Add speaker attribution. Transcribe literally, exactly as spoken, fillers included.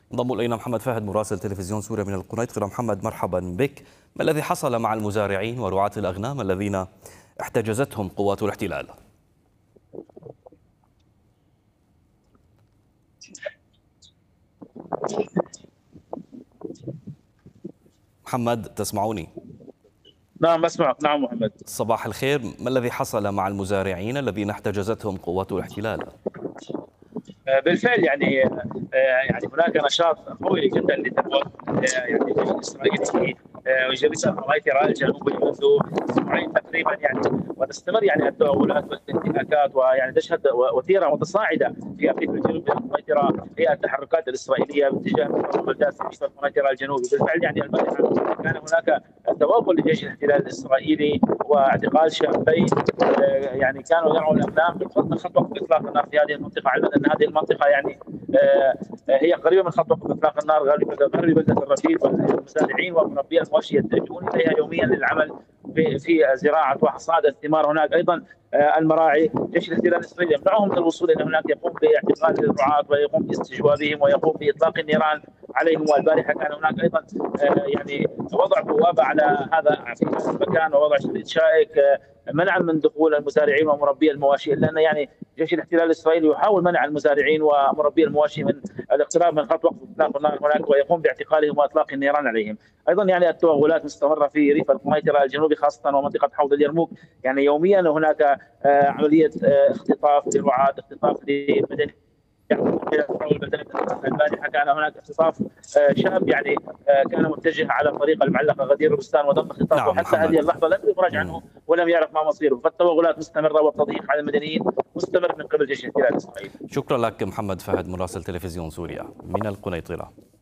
Speaker 1: انضم الينا محمد فهد مراسل تلفزيون سوريا من القنيطرة. محمد مرحبا بك. ما الذي حصل مع المزارعين ورعاة الأغنام الذين احتجزتهم قوات الاحتلال؟ محمد تسمعوني؟
Speaker 2: نعم بسمعك. نعم محمد.
Speaker 1: صباح الخير. ما الذي حصل مع المزارعين الذين احتجزتهم قوات الاحتلال؟
Speaker 2: بالفعل يعني يعني هناك نشاط قوي جدا لتنوير يعني الجيش الاسرائيلي في جريده القنيطره الجنوبي منذ اسبوعين تقريبا يعني، وتستمر يعني التوغلات والانتهاكات، ويعني تشهد وتيره متصاعده في اقليم الجنوب من القنيطره هي التحركات الاسرائيليه باتجاه بلدات في القنيطره الجنوبي. بالفعل يعني البارحه كان هناك توغل لجيش الاحتلال الاسرائيلي واعتقال شابين يعني كانوا يرعوا الاغنام بفضل خط وقف اطلاق النار في هذه المنطقه، علما ان هذه المنطقه يعني هي قريبه من خط وقف اطلاق النار غرب بلده الرشيد، والمزارعين ومربي المواشي يتجهون اليها يوميا للعمل في في زراعه وحصاد الثمار. هناك ايضا المراعي جيش الاحتلال الاسرائيلي يمنعهم من الوصول الى هناك، يقوم باعتقال الرعاة ويقوم باستجوابهم ويقوم باطلاق النيران عليهم. والبارحه كان هناك ايضا يعني وضع بوابه على هذا في هذا المكان ووضع شريط شائك منعا من دخول المزارعين ومربي المواشي، الا ان يعني جيش الاحتلال الاسرائيلي يحاول منع المزارعين ومربي المواشي من الاقتراب من خط وقف اطلاق النار هناك، ويقوم باعتقالهم واطلاق النيران عليهم. ايضا يعني التوغلات مستمره في ريف القنيطره الجنوبي خاصه ومنطقه حوض اليرموك، يعني يوميا هناك عمليه اختطاف لرعاة، اختطاف لمدنيين. البارحه كان هناك اختطاف شاب يعني كان متجه على الطريق المعلقه غدير بستان وتم اختطافه،
Speaker 1: نعم
Speaker 2: حتى هذه اللحظه لم يفرج عنه ولم يعرف ما مصيره. فالتوغلات مستمره والتضييق على المدنيين مستمر من قبل جيش الاحتلال الاسرائيلي.
Speaker 1: شكرا لك محمد فهد مراسل تلفزيون سوريا من القنيطرة.